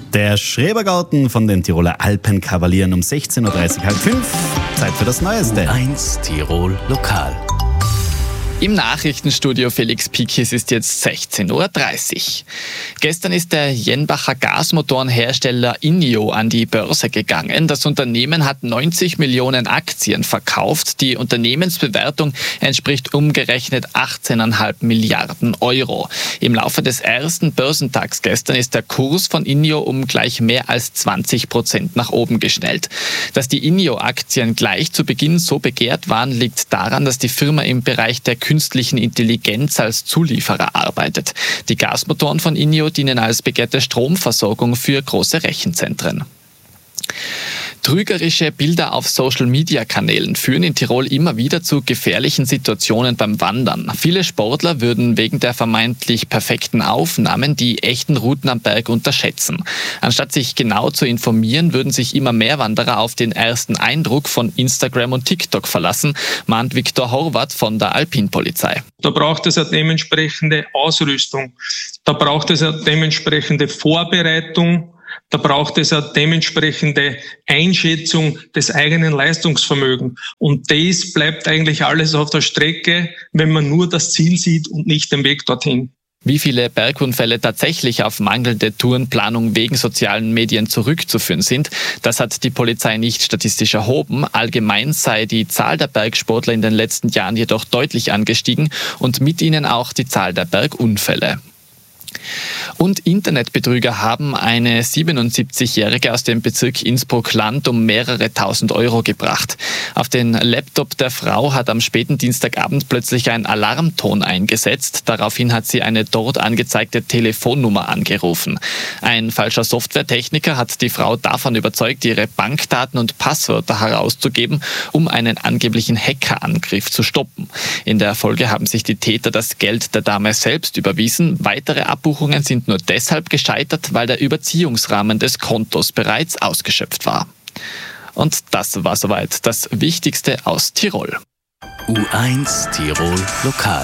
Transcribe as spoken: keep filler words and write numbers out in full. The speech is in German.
Der Schrebergarten von den Tiroler Alpenkavalieren um sechzehn Uhr dreißig, halb fünf. Zeit für das Neueste. eins Tirol Lokal. Im Nachrichtenstudio Felix Pikis ist jetzt sechzehn Uhr dreißig. Gestern ist der Jenbacher Gasmotorenhersteller Inio an die Börse gegangen. Das Unternehmen hat neunzig Millionen Aktien verkauft. Die Unternehmensbewertung entspricht umgerechnet achtzehn Komma fünf Milliarden Euro. Im Laufe des ersten Börsentags gestern ist der Kurs von Inio um gleich mehr als zwanzig Prozent nach oben geschnellt. Dass die Inio-Aktien gleich zu Beginn so begehrt waren, liegt daran, dass die Firma im Bereich der künstlichen Intelligenz als Zulieferer arbeitet. Die Gasmotoren von Inio dienen als begehrte Stromversorgung für große Rechenzentren. Trügerische Bilder auf Social-Media-Kanälen führen in Tirol immer wieder zu gefährlichen Situationen beim Wandern. Viele Sportler würden wegen der vermeintlich perfekten Aufnahmen die echten Routen am Berg unterschätzen. Anstatt sich genau zu informieren, würden sich immer mehr Wanderer auf den ersten Eindruck von Instagram und TikTok verlassen, mahnt Viktor Horvath von der Alpinpolizei. Da braucht es eine dementsprechende Ausrüstung, da braucht es eine dementsprechende Vorbereitung, da braucht es eine dementsprechende Einschätzung des eigenen Leistungsvermögens. Und das bleibt eigentlich alles auf der Strecke, wenn man nur das Ziel sieht und nicht den Weg dorthin. Wie viele Bergunfälle tatsächlich auf mangelnde Tourenplanung wegen sozialen Medien zurückzuführen sind, das hat die Polizei nicht statistisch erhoben. Allgemein sei die Zahl der Bergsportler in den letzten Jahren jedoch deutlich angestiegen und mit ihnen auch die Zahl der Bergunfälle. Und Internetbetrüger haben eine siebenundsiebzigjährige aus dem Bezirk Innsbruck-Land um mehrere tausend Euro gebracht. Auf den Laptop der Frau hat am späten Dienstagabend plötzlich ein Alarmton eingesetzt. Daraufhin hat sie eine dort angezeigte Telefonnummer angerufen. Ein falscher Softwaretechniker hat die Frau davon überzeugt, ihre Bankdaten und Passwörter herauszugeben, um einen angeblichen Hackerangriff zu stoppen. In der Folge haben sich die Täter das Geld der Dame selbst überwiesen. Weitere Abbuchungen sind nur deshalb gescheitert, weil der Überziehungsrahmen des Kontos bereits ausgeschöpft war. Und das war soweit das Wichtigste aus Tirol. U eins Tirol Lokal.